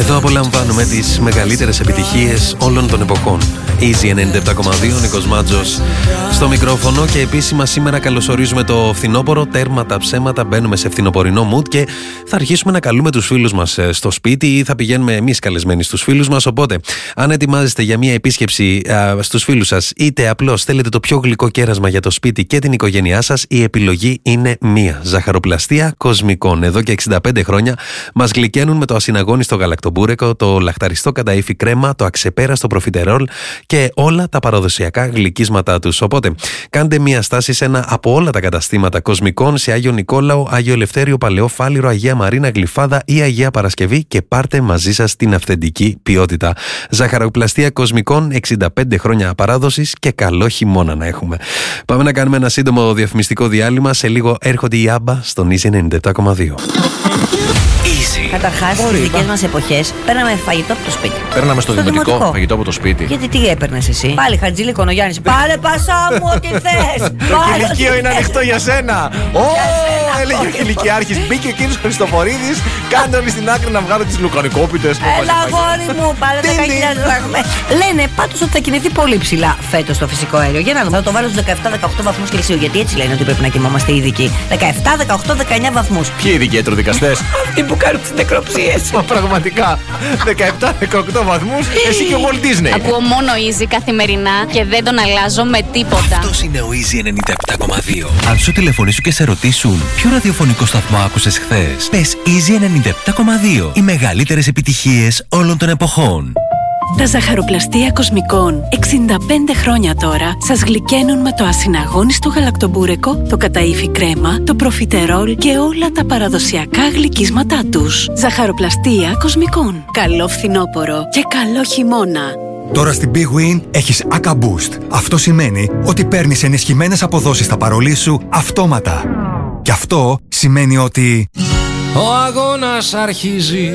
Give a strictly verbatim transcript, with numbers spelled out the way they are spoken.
Εδώ απολαμβάνουμε τις μεγαλύτερες επιτυχίες όλων των εποχών. Easy ενενήντα επτά κόμμα δύο, Νίκος Μάτζος στο μικρόφωνο και επίσημα σήμερα καλωσορίζουμε το φθινόπωρο. Τέρμα τα ψέματα, μπαίνουμε σε φθινοπορεινό mood και θα αρχίσουμε να καλούμε τους φίλους μας στο σπίτι ή θα πηγαίνουμε εμείς καλεσμένοι στους φίλους μας. Οπότε, αν ετοιμάζεστε για μια επίσκεψη α, στους φίλους σας, είτε απλώς θέλετε το πιο γλυκό κέρασμα για το σπίτι και την οικογένειά σας, η επιλογή είναι μία. Ζαχαροπλαστεία Κοσμικών. Εδώ και εξήντα πέντε χρόνια μας γλυκαίνουν με το ασυναγώνιστο γαλακτομπούρεκο, το λαχταριστό καταήφι κρέμα, το αξεπέραστο προφιτερόλ και όλα τα παραδοσιακά γλυκίσματά τους. Οπότε, κάντε μία στάση σε ένα από όλα τα καταστήματα Κοσμικών σε Άγιο Νικόλαο, Άγιο Ελευθέριο, Παλαιό Φάληρο, Αγία Μαρίνα, Γλυφάδα ή Αγία Παρασκευή και πάρτε μαζί σας την αυθεντική ποιότητα. Ζαχαροπλαστεία Κοσμικών, εξήντα πέντε χρόνια παράδοσης και καλό χειμώνα να έχουμε. Πάμε να κάνουμε ένα σύντομο διαφημιστικό διάλειμμα. Σε λίγο έρχονται οι Άμπα στον Easy ενενήντα επτά κόμμα δύο. Καταρχάς, στις δικές μας εποχές παίρναμε φαγητό από το σπίτι. Παίρναμε στο, στο δημοτικό, δημοτικό φαγητό από το σπίτι. Γιατί τι έπαιρνες εσύ? Πάλι Χατζήλη Κονογιάννης. Πάρε πασά μου, ό,τι θες. Το κηλικείο είναι ανοιχτό για σένα. Ω, έλεγε ο κηλικιάρχης. Μπήκε ο κύριος Χριστοφορίδης. Κάντε όλοι στην άκρη να βγάλω τις λουκανικόπιτες. Έλα, γόρι μου, πάρε δέκα χιλιάδες δραχμές. Λένε πάντως ότι θα κινηθεί πολύ ψηλά φέτος το φυσικό αέριο. Για να δούμε, θα το βάλω στους δεκαεπτά δεκαοκτώ βαθμούς Κελσίου. Γιατί έτσι λένε ότι πρέπει να κοιμόμαστε οι ειδικοί. δεκαεπτά δεκαοκτώ δεκαεννιά βαθμούς. Ποιοι ειδικοί ιατροδικαστές? Αυτοί που κάνουν τις νεκροψίες. Μα πραγματικά δεκαεπτά δεκαοκτώ βαθμούς, εσύ και ο Walt Disney. Ακούω μόνο Easy καθημερινά και δεν τον αλλάζω με τίποτα. Αυτός είναι ο Easy ενενήντα επτά κόμμα δύο. Αν σου τηλεφωνήσουν και σε ρωτήσουν ποιο ραδιοφωνικό σταθμό άκουσες χθες, πες Easy ενενήντα επτά κόμμα δύο. Οι μεγαλύτερες επιτυχίες όλων των εποχών. Τα ζαχαροπλαστεία Κοσμικών, εξήντα πέντε χρόνια τώρα, σας γλυκαίνουν με το ασυναγώνιστο γαλακτομπούρεκο, το καταήφι κρέμα, το προφιτερόλ και όλα τα παραδοσιακά γλυκίσματά τους. Ζαχαροπλαστεία Κοσμικών. Καλό φθινόπωρο και καλό χειμώνα. Τώρα στην Big Win έχεις Aka Boost. Αυτό σημαίνει ότι παίρνεις ενισχυμένες αποδόσεις στα παρολί σου αυτόματα. Και αυτό σημαίνει ότι... ο αγώνας αρχίζει.